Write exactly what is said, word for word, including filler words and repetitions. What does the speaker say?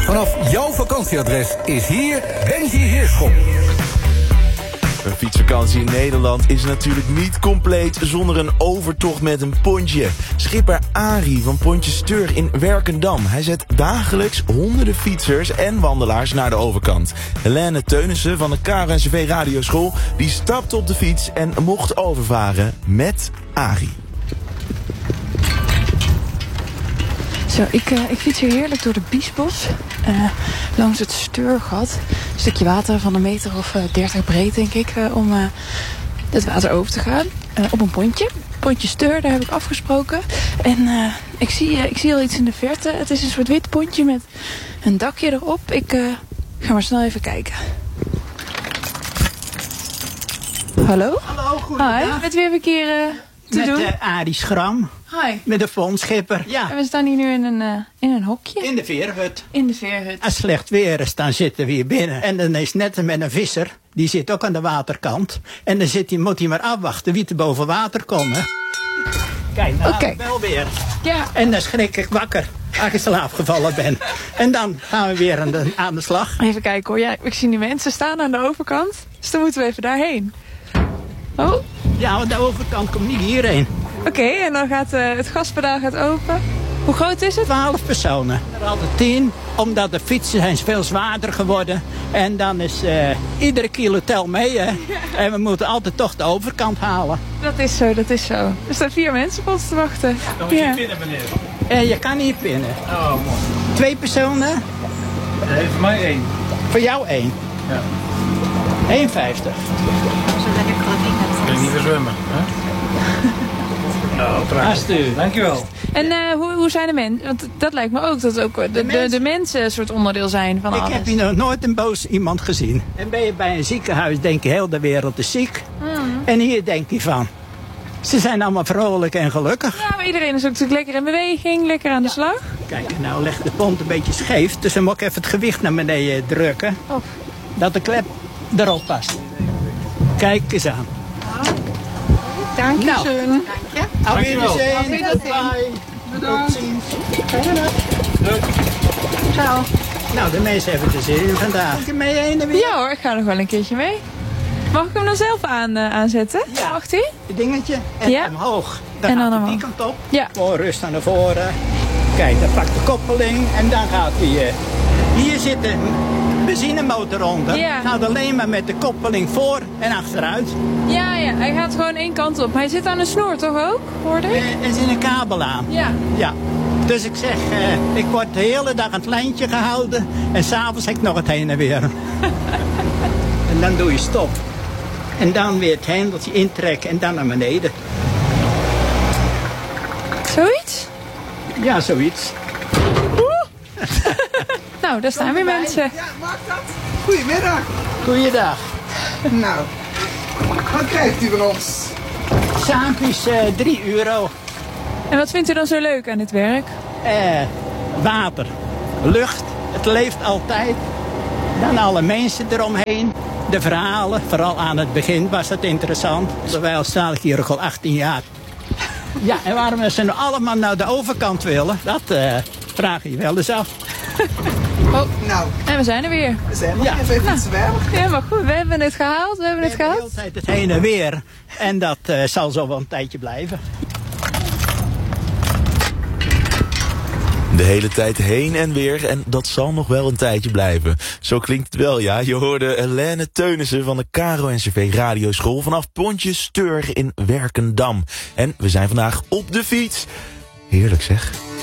Vanaf jouw vakantieadres is hier Benji Heerschop. Een fietsvakantie in Nederland is natuurlijk niet compleet zonder een overtocht met een pontje. Schipper Arie van Pontje Steur in Werkendam. Hij zet dagelijks honderden fietsers en wandelaars naar de overkant. Helene Teunissen van de K R O N C V Radioschool die stapte op de fiets en mocht overvaren met Arie. Zo, ik, uh, ik fiets hier heerlijk door de Biesbos. Uh, langs het Steurgat. Een stukje water van een meter of uh, dertig breed, denk ik. Uh, om uh, het water over te gaan. Uh, op een pontje. Pontje Steur, daar heb ik afgesproken. En uh, ik, zie, uh, ik zie al iets in de verte. Het is een soort wit pontje met een dakje erop. Ik uh, ga maar snel even kijken. Hallo? Hallo, goedendag. Hi, met wie heb ik hier uh, te met, doen? Met uh, Arie Schram. Hi. Met de fondschipper. Ja. En we staan hier nu in een, uh, in een hokje. In de veerhut. In de veerhut. Als slecht weer is, dan zitten we hier binnen. En dan is net met een visser. Die zit ook aan de waterkant. En dan zit hij, moet hij maar afwachten wie er boven water komt. Kijk, nou okay. wel weer. Ja. En dan schrik ik wakker als ik in slaap gevallen ben. En dan gaan we weer aan de, aan de slag. Even kijken hoor. Ja, ik zie nu mensen staan aan de overkant. Dus dan moeten we even daarheen. Oh. Ja, want de overkant komt niet hierheen. Oké, okay, en dan gaat uh, het gaspedaal gaat open. Hoe groot is het? Twaalf personen. Er hadden tien, omdat de fietsen zijn veel zwaarder geworden. En dan is uh, iedere kilo tel mee, hè. Ja. En we moeten altijd toch de overkant halen. Dat is zo, dat is zo. Er staan vier mensen op ons te wachten. Dan moet je ja. pinnen, meneer. En je kan niet pinnen. Oh, mooi. Twee personen? Nee, voor mij één. Voor jou één? Ja. één vijftig. Ik kan niet meer zwemmen, hè? Nou, prachtig. Dankjewel. En uh, hoe, hoe zijn de mensen? Want dat lijkt me ook dat ook de, de, de, de mensen een soort onderdeel zijn van ik alles. Ik heb hier nog nooit een boos iemand gezien. En ben je bij een ziekenhuis, denk je heel de wereld is ziek. Mm. En hier denk je van, ze zijn allemaal vrolijk en gelukkig. Ja, maar iedereen is ook natuurlijk lekker in beweging, lekker aan de slag. Kijk, nou legt de pont een beetje scheef, dus dan moet ik even het gewicht naar beneden drukken. Oh. Dat de klep erop past. Kijk eens aan. Dank je. Nou. Dank je. Auf Wiedersehen. Bye. Bedankt. Doei. Ciao. Nou, de mensen hebben er zin in vandaag. Ga je mee heen en weer? Ja hoor, ik ga nog wel een keertje mee. Mag ik hem dan zelf aan, uh, aanzetten? Ja. Mag hij? Het dingetje. En ja. omhoog. Dan en gaat dan hij omhoog. die kant op. Ja. Voor rust naar voren. Kijk, dan pakt de koppeling. En dan gaat hij... Uh, hier zit een benzinemotor onder. Ja. Gaat alleen maar met de koppeling voor en achteruit. Ja, ja, hij gaat gewoon één kant op. Hij zit aan een snoer toch ook, hoorde ik? Uh, er zit een kabel aan. Ja. Ja. Dus ik zeg, uh, ik word de hele dag aan het lijntje gehouden. En s'avonds heb ik nog het heen en weer. En dan doe je stop. En dan weer het hendeltje intrekken en dan naar beneden. Zoiets? Ja, zoiets. Nou, daar staan weer mensen. Ja, mag dat? Goedemiddag. Goeiedag. Nou, wat krijgt u van ons? Saampjes uh, drie euro. En wat vindt u dan zo leuk aan dit werk? Uh, water, lucht, het leeft altijd. Dan alle mensen eromheen. De verhalen, vooral aan het begin was het interessant. Terwijl sta ik hier ook al achttien jaar. Ja, en waarom ze nou allemaal naar de overkant willen, dat uh, vraag je wel eens af. Oh, nou. En we zijn er weer. We zijn er ja. even nou. zwerven. Ja, maar goed, we hebben het gehaald. We hebben we het gehaald. We hebben altijd het heen en weer. En dat uh, zal zo wel een tijdje blijven. De hele tijd heen en weer en dat zal nog wel een tijdje blijven. Zo klinkt het wel, ja. Je hoorde Helene Teunissen van de K R O N C V Radioschool vanaf Pontje Steur in Werkendam. En we zijn vandaag op de fiets. Heerlijk zeg.